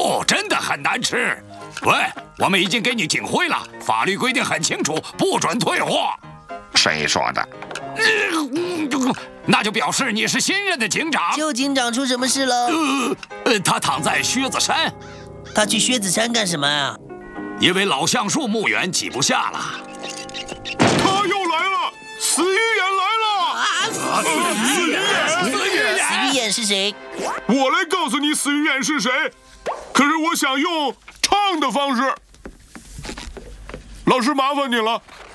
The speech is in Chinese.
不，真的很难吃。喂，我们已经给你警徽了，法律规定很清楚，不准退货。 谁说的？ 那就表示你是新任的警长。 旧警长出什么事了？ 他躺在靴子山。 他去靴子山干什么啊？ 因为老橡树墓园挤不下了。 他又来了，死鱼眼来了！死鱼眼！ 死鱼眼是谁？ 我来告诉你死鱼眼是谁。可是我想用唱的方式。老师，麻烦你了。